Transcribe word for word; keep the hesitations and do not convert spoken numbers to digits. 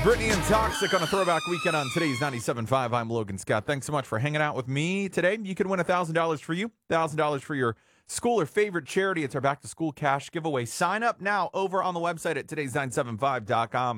Brittany and Toxic on a throwback weekend on today's ninety-seven point five. I'm Logan Scott. Thanks so much for hanging out with me today. You can win one thousand dollars for you, one thousand dollars for your school or favorite charity. It's our back to school cash giveaway. Sign up now over on the website at todays nine seven five dot com.